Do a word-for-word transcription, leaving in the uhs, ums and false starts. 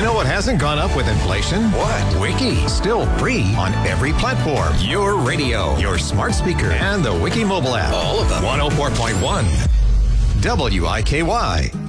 You know what hasn't gone up with inflation? What? Wiki. Still free on every platform. Your radio, Your smart speaker, and the Wiki mobile app. all of them. one oh four point one W I K Y.